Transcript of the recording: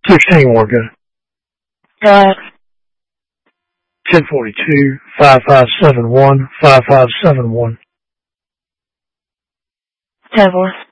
16 more, good. Go ahead. 1042, 5571, 5571. 10-4.